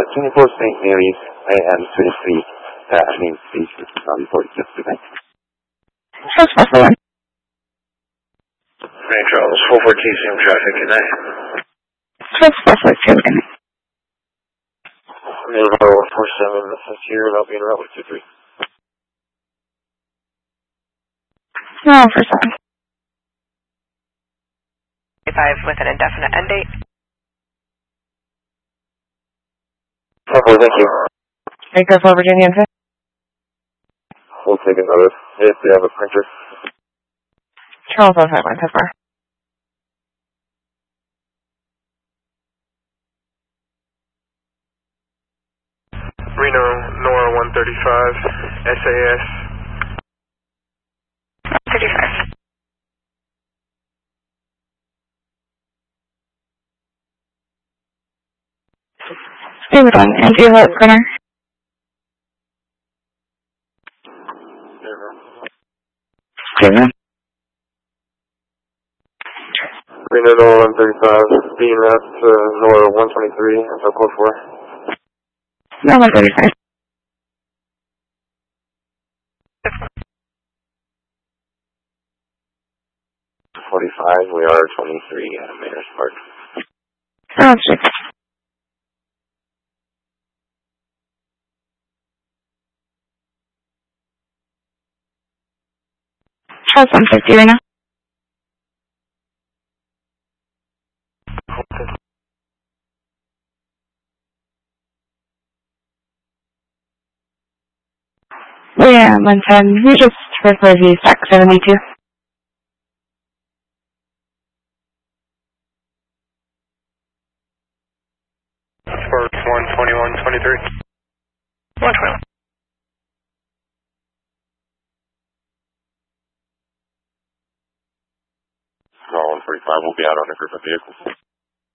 24 St. Mary's, AM 23, Main Street, report yesterday. Charles 441. Hey, Charles, 442, same traffic, good night. Charles 442, good night. Mail 147, this is here, and I'll be in route with 23. No, for 7. 5 with an indefinite end date. Okay, thank you. Baker for Virginia and 5th. We'll take a notice if they have a printer. Charles 051, so far. Reno, Nora 135, SAS. 35. Stay with 1, and do you have printer? Clear. Reno, Nora 135, being at Nora 123, until code 4. No, 135. 45, we are 23 at Mayor's Park. Oh, 6. Charles 150 right now. Yeah, 110. We just refer to stack 72. First 121, 23. 121. No, 145 will be out on a group of vehicles.